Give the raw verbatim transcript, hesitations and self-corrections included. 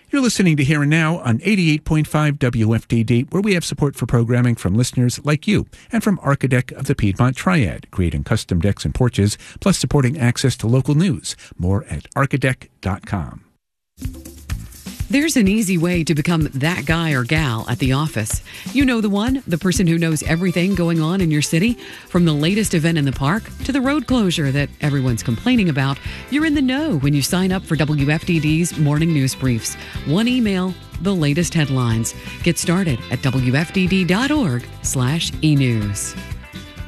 You're listening to Here and Now on eighty-eight point five W F D D, where we have support for programming from listeners like you and from Archidec of the Piedmont Triad, creating custom decks and porches, plus supporting access to local news. More at archidec dot com. There's an easy way to become that guy or gal at the office. You know the one, the person who knows everything going on in your city. From the latest event in the park to the road closure that everyone's complaining about, you're in the know when you sign up for W F D D's morning news briefs. One email, the latest headlines. Get started at W F D D dot org slash e news.